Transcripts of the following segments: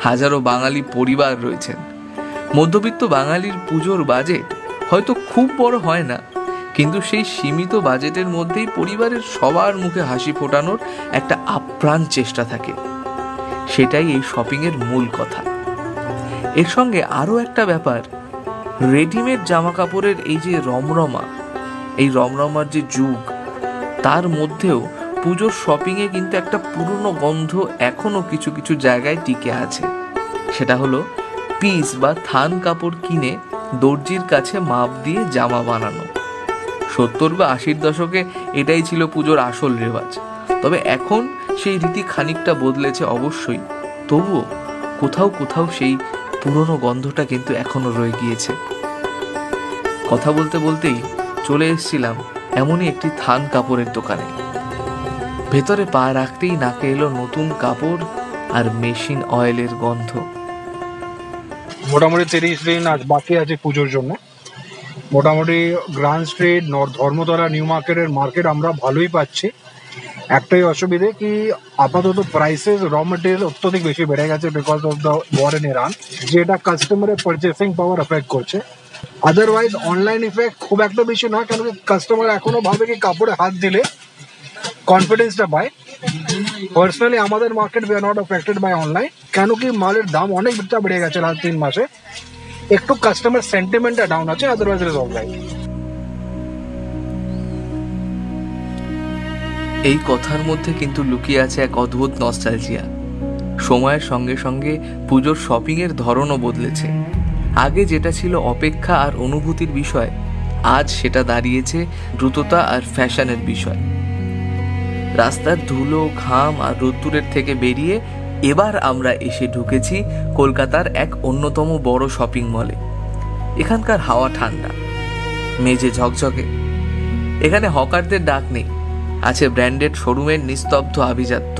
হাজারো বাঙালি পরিবার রয়েছেন। মধ্যবিত্ত বাঙালির পুজোর বাজেট হয়তো খুব বড় হয় না, কিন্তু সেই সীমিত বাজেটের মধ্যেই পরিবারের সবার মুখে হাসি ফোটানোর একটা আপ্রাণ চেষ্টা থাকে। সেটাই এই শপিংয়ের মূল কথা। এর সঙ্গে আরও একটা ব্যাপার, রেডিমেড জামা কাপড়ের এই যে রমরমা, এই রমরমার যে যুগ, তার মধ্যেও পুজোর শপিংয়ে কিন্তু একটা পুরনো গন্ধ এখনো কিছু কিছু জায়গায় টিকে আছে। সেটা হলো পিস বা থান কাপড় কিনে দর্জির কাছে মাপ দিয়ে জামা বানানো। 70 বা 80-র দশকে এটাই ছিল পুজোর আসল রেওয়াজ। তবে এখন সেই রীতি খানিকটা বদলেছে অবশ্যই, তবুও কোথাও কোথাও সেই পুরনো গন্ধটা কিন্তু এখনো রয়ে গিয়েছে। কথা বলতে বলতেই চলে এসেছিলাম এমনই একটি থান কাপড়ের দোকানে। ভেতরে পা রাখতেই নাকে এলো নতুন কাপড় আর মেশিন অয়েলের গন্ধ। মোটামুটি 30 দিন আজ বাকি আছে পুজোর জন্য। মোটামুটি গ্র্যান্ড স্ট্রিট, ধর্মতলা, নিউ মার্কেটের মার্কেট আমরা ভালোই পাচ্ছি। একটাই অসুবিধে কি আপাতত প্রাইসেস র মেটেরিয়াল অত্যধিক বেশি বেড়ে গেছে because of the war in Iran, যেটা কাস্টমারের পারচেসিং পাওয়ার এফেক্ট করছে। আদারওয়াইজ অনলাইন ইফেক্ট খুব একটা বেশি না, কেন কি কাস্টমার এখনো ভাবে কি কাপড়ে হাত দিলে কনফিডেন্সটা পায়। পার্সোনালি আমাদের market we are not affected by online, কেন কি মালের দাম অনেকটা বেড়ে গেছে লাস্ট 3 মাসে। একটু কাস্টমার সেন্টিমেন্টটা ডাউন আছে, আদারওয়াইজ ইট ইজ অলরাইট। এই কথার মধ্যে কিন্তু লুকিয়ে আছে এক অদ্ভুত নস্টালজিয়া। সময়ের সঙ্গে সঙ্গে পুজোর শপিংয়ের ধরনও বদলেছে। আগে যেটা ছিল অপেক্ষা আর অনুভূতির বিষয়, আজ সেটা দাঁড়িয়েছে দ্রুততা আর ফ্যাশনের বিষয়। রাস্তার ধুলো, ঘাম আর রোদ্দুরের থেকে বেরিয়ে এবার আমরা এসে ঢুকেছি কলকাতার এক অন্যতম বড় শপিং মলে। এখানকার হাওয়া ঠান্ডা, মেঝে ঝকঝকে। এখানে হকারদের ডাক নেই, আছে ব্র্যান্ডেড শোরুমের নিস্তব্ধ আভিজাত্য।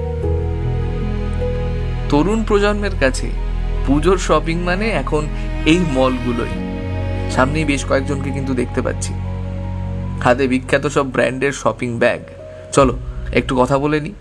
তরুণ প্রজন্মের কাছে পুজোর শপিং মানে এখন এই মলগুলোই। সামনেই বেশ কয়েকজনকে কিন্তু দেখতে পাচ্ছি, হাতে বিখ্যাত সব ব্র্যান্ডের শপিং ব্যাগ। চলো একটু কথা বলে নি।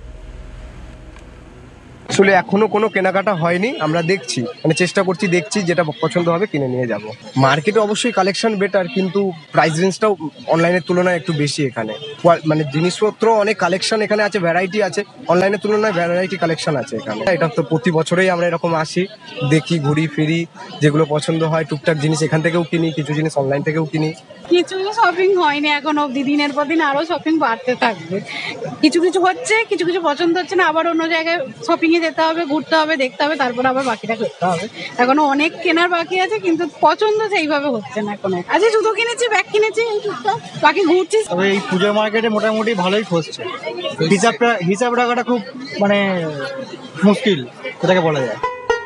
আসলে এখনো কোনো কেনাকাটা হয়নি, আমরা দেখছি, মানে চেষ্টা করছি, দেখছি যেটা পছন্দ হবে কিনে নিয়ে যাব। মার্কেটে অবশ্যই কালেকশন বেটার, কিন্তু প্রাইস রেঞ্জটাও অনলাইনের তুলনায় একটু বেশি এখানে। মানে জিনিসপত্র অনেক কালেকশন এখানে আছে, ভ্যারাইটি আছে, অনলাইনের তুলনায় ভ্যারাইটি কালেকশন আছে এখানে। এটা তো প্রতি বছরেই আমরা এরকম আসি, দেখি, ঘুরি ফিরি, যেগুলো পছন্দ হয় টুকটাক জিনিস এখান থেকেও কিনি, কিছু জিনিস অনলাইন থেকেও কিনি। কিছু শপিং হয়নি এখন অব্দি, দিনের পর দিন আরো শপিং বাড়তে থাকবে। কিছু কিছু হচ্ছে, কিছু কিছু পছন্দ হচ্ছে না, আবার অন্য জায়গায় শপিং এ যেতে হবে, ঘুরতে হবে, দেখতে হবে, তারপর আবার বাকিটা করতে হবে। এখনো অনেক কেনার বাকি আছে, কিন্তু পছন্দ সেইভাবে হচ্ছে না এখনো। আজকে জুতো কিনেছি, ব্যাগ কিনেছি, বাকি ঘুরছি। তবে এই পুজোর মার্কেটে মোটামুটি ভালোই খসছে। হিসাব রাখাটা খুব মানে মুশকিল, এটাকে বলা যায়।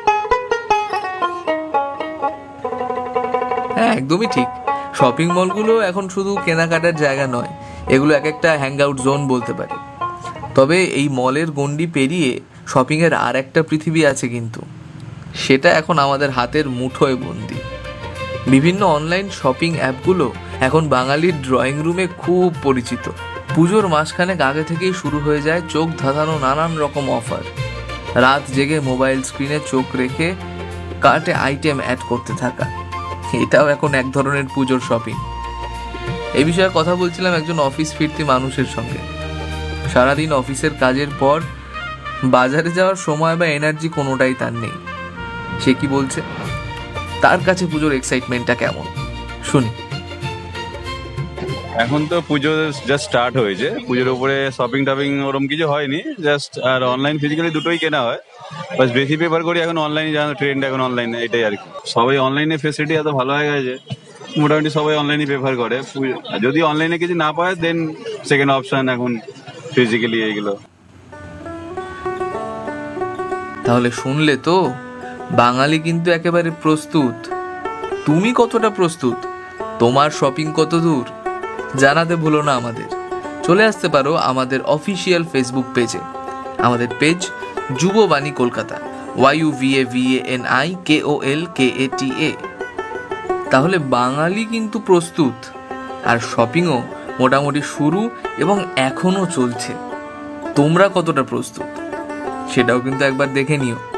হ্যাঁ, একদমই ঠিক। শপিং মলগুলো এখন শুধু কেনাকাটার জায়গা নয়, এগুলো এক একটা হ্যাং আউট জোন বলতে পারি। তবে এই মলের গণ্ডি পেরিয়ে শপিংয়ের আর একটা পৃথিবী আছে, কিন্তু সেটা এখন আমাদের হাতের মুঠোয় বন্দি। বিভিন্ন অনলাইন শপিং অ্যাপগুলো এখন বাঙালির ড্রয়িং রুমে খুব পরিচিত। পুজোর মাসখানেক আগে থেকেই শুরু হয়ে যায় চোখ ধাঁধানো নানান রকম অফার। রাত জেগে মোবাইল স্ক্রিনে চোখ রেখে কার্টে আইটেম অ্যাড করতে থাকা, এটাও এখন এক ধরনের পুজোর শপিং। এই বিষয়ে কথা বলছিলাম একজন অফিস ফিরতি মানুষের সঙ্গে। সারাদিন অফিসের কাজের পর বাজারে যাওয়ার সময় বা এনার্জি কোনোটাই তার নেই। সে কি বলছে, তার কাছে পুজোর এক্সাইটমেন্টটা কেমন, শুনি। এখন তো পুজো জাস্ট স্টার্ট হয়েছে, পুজোর উপরে শপিং টপিং ওরকম কিছু হয়নি, জাস্ট আর অনলাইন ফিজিক্যালি দুটোই কেনা হয়। বাস বেশি প্রেফার করি এখন অনলাইনে, জানো ট্রেন্ড এখন অনলাইনে, এটাই আর কি। সবাই অনলাইনে ফেসিলিটি এত ভালো হয়ে গেছে, মোটামুটি সবাই অনলাইনে প্রেফার করে। যদি অনলাইনে কিছু না পায় দেন সেকেন্ড অপশন এখন ফিজিক্যালি এইগুলো। তাহলে শুনলে তো, বাঙালি কিন্তু একেবারে প্রস্তুত। তুমি কতটা প্রস্তুত? তোমার শপিং কত দূর? জানাতে ভুলো না আমাদের। চলে আসতে পারো আমাদের অফিসিয়াল ফেসবুক পেজে। আমাদের পেজ যুববাণী কলকাতা, YUVAVANIKOLKATA। তাহলে বাঙালি কিন্তু প্রস্তুত, আর শপিংও মোটামুটি শুরু এবং এখনো চলছে। তোমরা কতটা প্রস্তুত সেটাও কিন্তু একবার দেখে নিও।